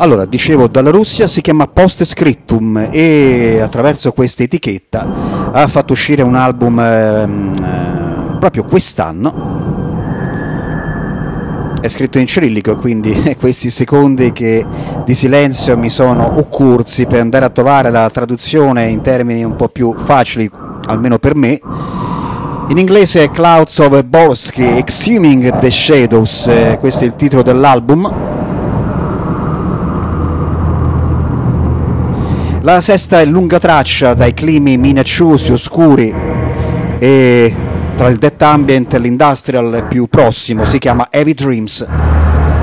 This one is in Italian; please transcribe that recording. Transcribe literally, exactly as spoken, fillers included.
Allora, dicevo, dalla Russia, si chiama Post Scriptum e attraverso questa etichetta ha fatto uscire un album ehm, eh, proprio quest'anno. È scritto in cirillico, quindi questi secondi che di silenzio mi sono occorsi per andare a trovare la traduzione in termini un po' più facili, almeno per me. In inglese è Clouds over Borsky, Exhuming the Shadows, eh, questo è il titolo dell'album. La sesta è lunga traccia dai climi minacciosi, oscuri e tra il death ambient e l'industrial più prossimo, si chiama Heavy Dreams.